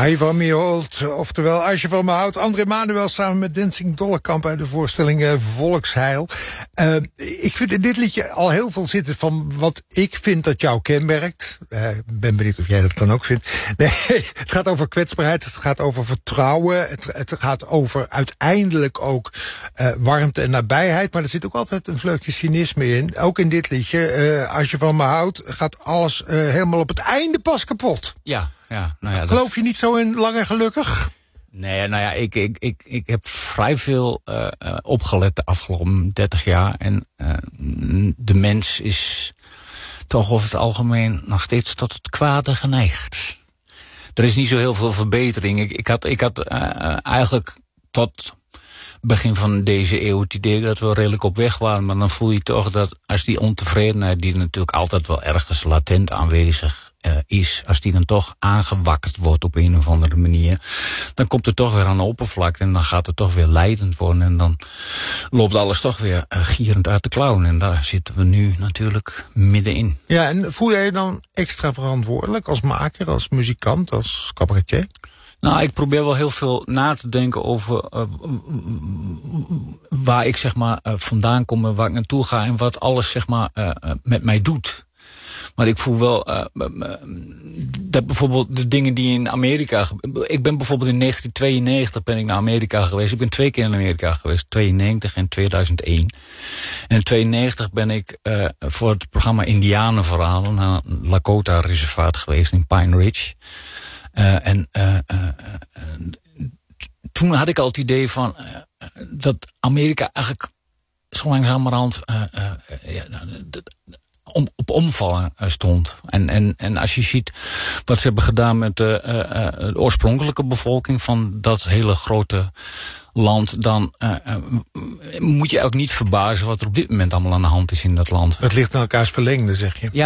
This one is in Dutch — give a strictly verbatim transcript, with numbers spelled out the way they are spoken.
Hij van me holt, oftewel als je van me houdt. André Manuel samen met Dancing Dollekamp uit de voorstelling uh, Volksheil. Uh, ik vind in dit liedje al heel veel zitten van wat ik vind dat jou kenmerkt. Ik uh, ben benieuwd of jij dat dan ook vindt. Nee, het gaat over kwetsbaarheid, het gaat over vertrouwen. Het, het gaat over uiteindelijk ook uh, warmte en nabijheid. Maar er zit ook altijd een vleugje cynisme in. Ook in dit liedje. Uh, als je van me houdt, gaat alles uh, helemaal op het einde pas kapot. Ja. Ja, nou ja, Geloof dat... je niet zo in lang en gelukkig? Nee, nou ja, ik, ik, ik, ik heb vrij veel uh, uh, opgelet de afgelopen dertig jaar. En uh, de mens is toch over het algemeen nog steeds tot het kwade geneigd. Er is niet zo heel veel verbetering. Ik, ik had, ik had uh, eigenlijk tot begin van deze eeuw het idee dat we redelijk op weg waren. Maar dan voel je toch dat als die ontevredenheid, die natuurlijk altijd wel ergens latent aanwezig Uh, is, als die dan toch aangewakkerd wordt op een of andere manier, dan komt het toch weer aan de oppervlakte en dan gaat het toch weer leidend worden en dan loopt alles toch weer uh, gierend uit de klauwen. En daar zitten we nu natuurlijk middenin. Ja, en voel jij je dan extra verantwoordelijk als maker, als muzikant, als cabaretier? Nou, ik probeer wel heel veel na te denken over uh, waar ik zeg maar uh, vandaan kom en waar ik naartoe ga en wat alles zeg maar uh, uh, met mij doet. Maar ik voel wel uh, uh, dat bijvoorbeeld de dingen die in Amerika... Ik ben bijvoorbeeld in negentien tweeënnegentig ben ik naar Amerika geweest. Ik ben twee keer in Amerika geweest, tweeënnegentig en tweeduizend één. En in tweeënnegentig ben ik uh, voor het programma Indianenverhalen naar Lakota-reservaat geweest in Pine Ridge. Uh, en uh, uh, uh, toen had ik al het idee van uh, dat Amerika eigenlijk zo langzamerhand Uh, uh, ja, Om, op omvallen stond. En, en, en als je ziet wat ze hebben gedaan met de, uh, uh, de oorspronkelijke bevolking van dat hele grote land, dan uh, uh, moet je ook niet verbazen wat er op dit moment allemaal aan de hand is in dat land. Het ligt aan elkaars verlengde, zeg je. Ja.